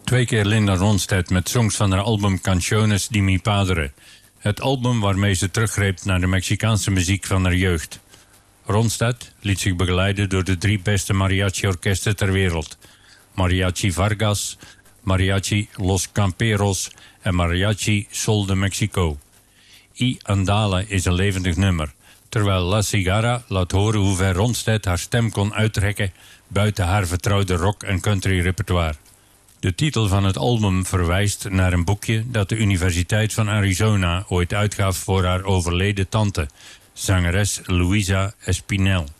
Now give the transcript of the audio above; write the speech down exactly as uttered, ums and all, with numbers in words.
Twee keer Linda Ronstadt met songs van haar album Canciones de mi Padre. Het album waarmee ze teruggreep naar de Mexicaanse muziek van haar jeugd. Ronstadt liet zich begeleiden door de drie beste mariachi-orkesten ter wereld. Mariachi Vargas, Mariachi Los Camperos en Mariachi Sol de Mexico. I Andala is een levendig nummer, terwijl La Cigarra laat horen hoe ver Ronstadt haar stem kon uitrekken buiten haar vertrouwde rock- en country repertoire. De titel van het album verwijst naar een boekje dat de Universiteit van Arizona ooit uitgaf voor haar overleden tante, zangeres Luisa Espinel.